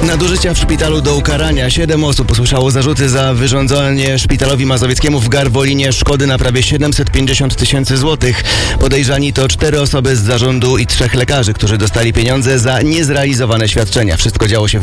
Nadużycia w szpitalu do ukarania. 7 osób usłyszało zarzuty za wyrządzanie szpitalowi mazowieckiemu w Garwolinie szkody na prawie 750 tysięcy złotych. Podejrzani to 4 osoby z zarządu i 3 lekarzy, którzy dostali pieniądze za niezrealizowane świadczenia. Wszystko działo się w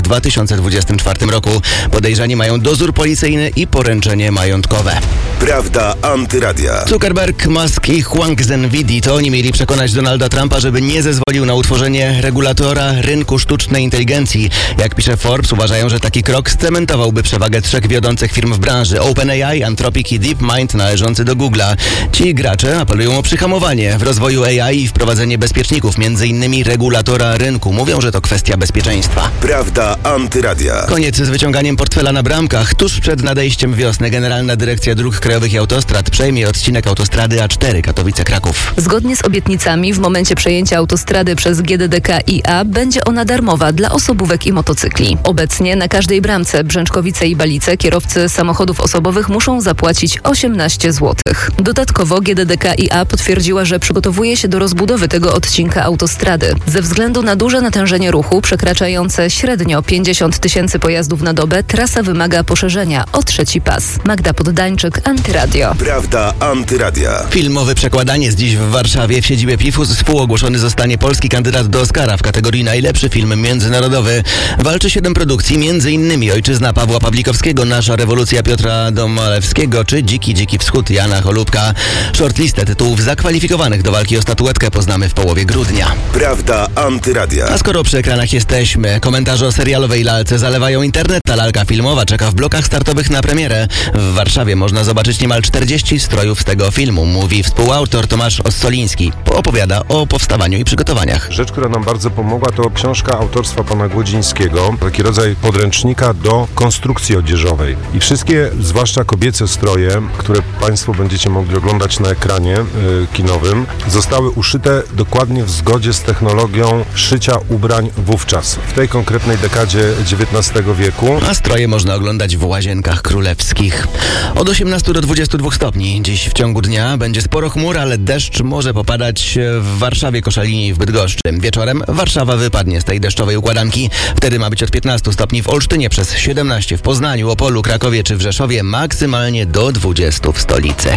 2024 roku. Podejrzani mają dozór policyjny i poręczenie majątkowe. Prawda Antyradia. Zuckerberg, Musk i Huang Zhenhidi to oni mieli przekonać Donalda Trumpa, żeby nie zezwolił na utworzenie regulatora rynku sztucznej inteligencji. Jak pisze Forbes, uważają, że taki krok scementowałby przewagę 3 wiodących firm w branży: OpenAI, Anthropic i DeepMind należący do Google'a. Ci gracze apelują o przyhamowanie w rozwoju AI i wprowadzenie bezpieczników, m.in. regulatora rynku. Mówią, że to kwestia bezpieczeństwa. Prawda Antyradia. Koniec z wyciąganiem portfela na bramkach. Tuż przed nadejściem wiosny Generalna Dyrekcja Dróg Krajowych i Autostrad przejmie odcinek autostrady A4 Katowice-Kraków. Zgodnie z obietnicami w momencie przejęcia autostrady przez GDDK IA będzie ona darmowa dla osobówek i motocykli. Obecnie na każdej bramce Brzęczkowice i Balice kierowcy samochodów osobowych muszą zapłacić 18 zł. Dodatkowo GDDK IA potwierdziła, że przygotowuje się do rozbudowy tego odcinka autostrady. Ze względu na duże natężenie ruchu przekraczające średnio 50 tysięcy pojazdów na dobę, trasa wymaga poszerzenia o 3. pas. Magda Poddańczyk, Antyradio. Prawda Antyradia. Filmowe przekładanie z dziś w Warszawie. W siedzibie PIFU współogłoszony zostanie polski kandydat do Oscara w kategorii najlepszy film międzynarodowy. Walczy 7 produkcji, m.in. Ojczyzna Pawła Pawlikowskiego, Nasza rewolucja Piotra Domalewskiego czy Dziki Wschód Jana Cholubka. Shortlistę tytułów zakwalifikowanych do walki o statuetkę poznamy w połowie grudnia. Prawda Antyradia. A skoro przy ekranach jesteśmy, komentarze o serialowej lalce zalewają internet. Ta lalka filmowa czeka w blokach startowych na premierę. W Warszawie można zobaczyć niemal 40 strojów z tego filmu, mówi współautor Tomasz Ossoliński. Opowiada o powstawaniu i przygotowaniach. Rzecz, która nam bardzo pomogła, to książka autorstwa pana Głodzińskiego, taki rodzaj podręcznika do konstrukcji odzieżowej. I wszystkie, zwłaszcza kobiece stroje, które państwo będziecie mogli oglądać na ekranie kinowym, zostały uszyte dokładnie w zgodzie z technologią szycia ubrań wówczas, w tej konkretnej dekadzie XIX wieku. A stroje można oglądać w łazienkach królewskich. Od 18 do 22 stopni. Dziś w ciągu dnia będzie sporo chmur, ale deszcz może popadać w Warszawie, Koszalinie i w Bydgoszczy. Wieczorem Warszawa wypadnie z tej deszczowej układanki. Wtedy ma być od 15 stopni w Olsztynie, przez 17 w Poznaniu, Opolu, Krakowie czy w Rzeszowie, maksymalnie do 20 w stolicy.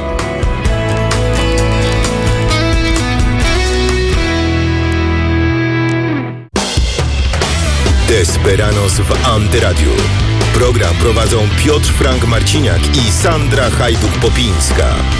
Desperados w Antyradiu. Program prowadzą Piotr Frank Marciniak i Sandra Hajduk-Popińska.